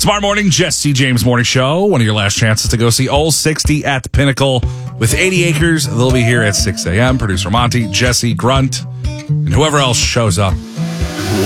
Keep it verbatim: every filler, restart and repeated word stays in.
Tomorrow morning, Jesse James Morning Show. One of your last chances to go see Old sixty at the Pinnacle with eighty acres. They'll be here at six a.m. Producer Monty, Jesse, Grunt, and whoever else shows up.